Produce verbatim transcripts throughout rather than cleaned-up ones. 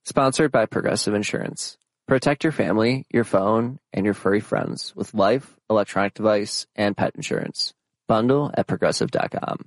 Sponsored by Progressive Insurance. Protect your family, your phone, and your furry friends with life, electronic device, and pet insurance. Bundle at progressive dot com.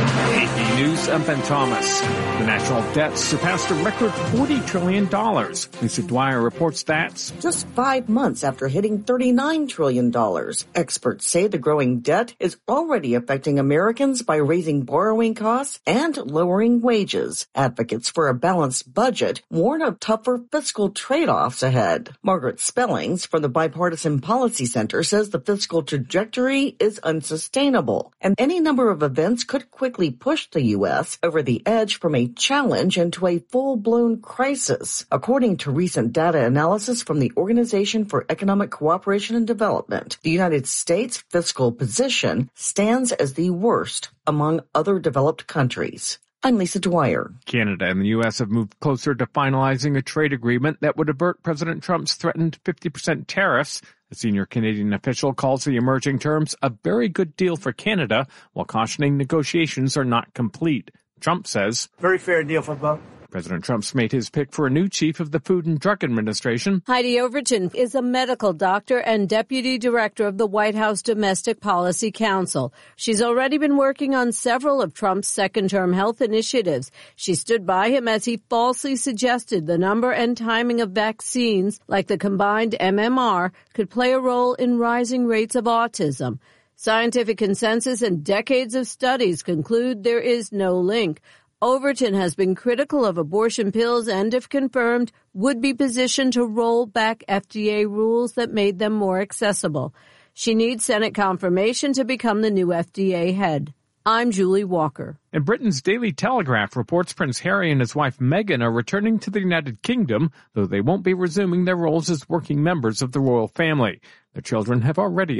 A P News, I'm Ben Thomas. The national debt surpassed a record forty trillion dollars. Lisa Dwyer reports that just five months after hitting thirty-nine trillion dollars. Experts say the growing debt is already affecting Americans by raising borrowing costs and lowering wages. Advocates for a balanced budget warn of tougher fiscal trade-offs ahead. Margaret Spellings from the Bipartisan Policy Center says the fiscal trajectory is unsustainable, and any number of events could quickly push the U S over the edge from a challenge into a full-blown crisis. According to recent data analysis from the Organization for Economic Cooperation and Development, the United States' fiscal position stands as the worst among other developed countries. I'm Lisa Dwyer. Canada and the U S have moved closer to finalizing a trade agreement that would avert President Trump's threatened fifty percent tariffs. A senior Canadian official calls the emerging terms a very good deal for Canada, while cautioning negotiations are not complete. Trump says, very fair deal for both. President Trump's made his pick for a new chief of the Food and Drug Administration. Heidi Overton is a medical doctor and deputy director of the White House Domestic Policy Council. She's already been working on several of Trump's second-term health initiatives. She stood by him as he falsely suggested the number and timing of vaccines, like the combined M M R, could play a role in rising rates of autism. Scientific consensus and decades of studies conclude there is no link. Overton has been critical of abortion pills and, if confirmed, would be positioned to roll back F D A rules that made them more accessible. She needs Senate confirmation to become the new F D A head. I'm Julie Walker. And Britain's Daily Telegraph reports Prince Harry and his wife Meghan are returning to the United Kingdom, though they won't be resuming their roles as working members of the royal family. Their children have already